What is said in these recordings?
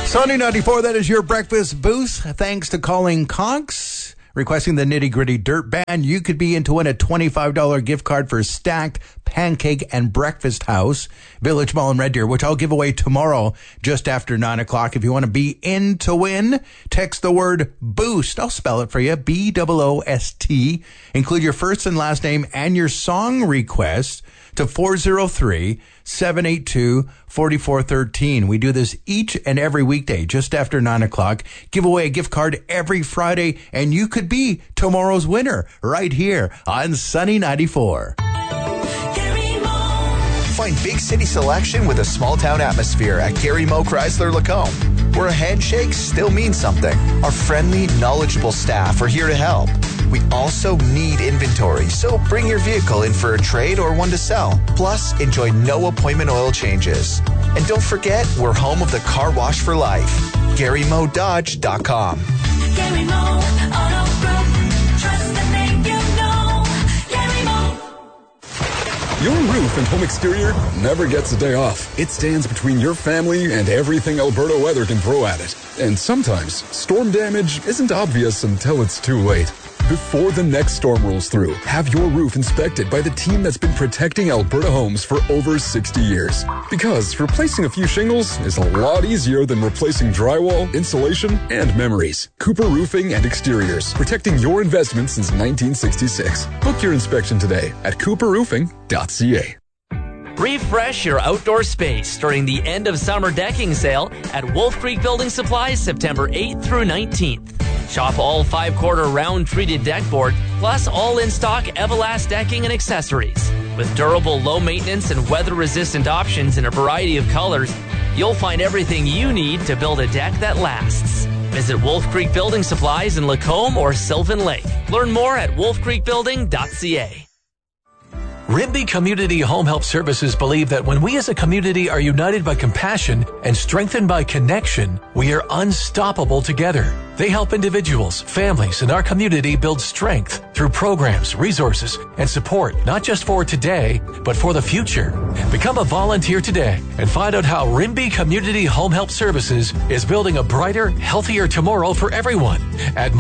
Sunny 94, that is your breakfast boost. Thanks to calling Conks, requesting the Nitty Gritty Dirt Band. You could be in to win a $25 gift card for Stacked Pancake and Breakfast House, Village Mall in Red Deer, which I'll give away tomorrow just after 9 o'clock. If you want to be in to win, text the word BOOST. I'll spell it for you, BOOST. Include your first and last name and your song request to 403-782-4413. We do this each and every weekday just after 9 o'clock. Give away a gift card every Friday, and you could be tomorrow's winner right here on Sunny 94. Find big city selection with a small town atmosphere at Gary Moe Chrysler Lacombe, where a handshake still means something. Our friendly, knowledgeable staff are here to help. We also need inventory, so bring your vehicle in for a trade or one to sell. Plus, enjoy no appointment oil changes. And don't forget, we're home of the car wash for life. GaryMoeDodge.com. Gary Moe Auto Group. Trust the name you know. Gary Moe. Your roof and home exterior never gets a day off. It stands between your family and everything Alberta weather can throw at it. And sometimes, storm damage isn't obvious until it's too late. Before the next storm rolls through, have your roof inspected by the team that's been protecting Alberta homes for over 60 years. Because replacing a few shingles is a lot easier than replacing drywall, insulation, and memories. Cooper Roofing and Exteriors, protecting your investment since 1966. Book your inspection today at cooperroofing.ca. Refresh your outdoor space during the end of summer decking sale at Wolf Creek Building Supplies September 8th through 19th. Shop all 5-quarter round treated deck board, plus all in-stock Everlast decking and accessories. With durable, low-maintenance, and weather-resistant options in a variety of colors, you'll find everything you need to build a deck that lasts. Visit Wolf Creek Building Supplies in Lacombe or Sylvan Lake. Learn more at wolfcreekbuilding.ca. Rimbey Community Home Help Services believe that when we as a community are united by compassion and strengthened by connection, we are unstoppable together. They help individuals, families, and our community build strength through programs, resources, and support, not just for today, but for the future. Become a volunteer today and find out how Rimbey Community Home Help Services is building a brighter, healthier tomorrow for everyone at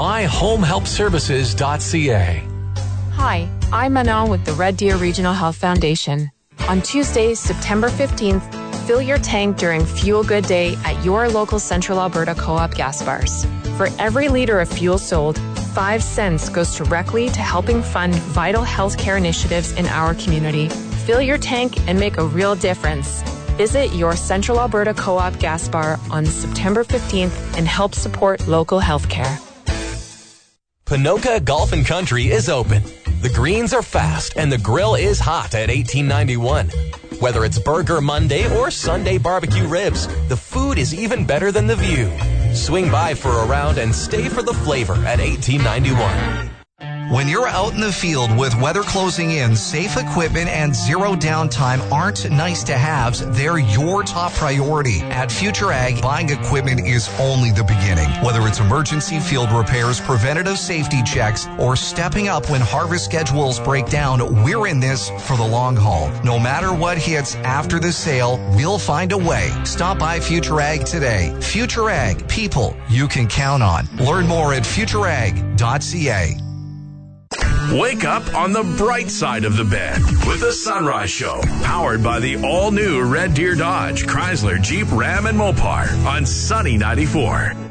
myhomehelpservices.ca. Hi, I'm Manon with the Red Deer Regional Health Foundation. On Tuesday, September 15th, fill your tank during Fuel Good Day at your local Central Alberta Co-op gas bars. For every liter of fuel sold, 5 cents goes directly to helping fund vital healthcare initiatives in our community. Fill your tank and make a real difference. Visit your Central Alberta Co-op gas bar on September 15th and help support local healthcare. Ponoka Golf and Country is open. The greens are fast and the grill is hot at 1891. Whether it's Burger Monday or Sunday barbecue ribs, the food is even better than the view. Swing by for a round and stay for the flavor at 1891. When you're out in the field with weather closing in, safe equipment and zero downtime aren't nice to haves, they're your top priority. At Future Ag, buying equipment is only the beginning. Whether it's emergency field repairs, preventative safety checks, or stepping up when harvest schedules break down, we're in this for the long haul. No matter what hits after the sale, we'll find a way. Stop by Future Ag today. Future Ag, people you can count on. Learn more at futureag.ca. Wake up on the bright side of the bed with the Sunrise Show, powered by the all-new Red Deer Dodge, Chrysler, Jeep, Ram, and Mopar on Sunny 94.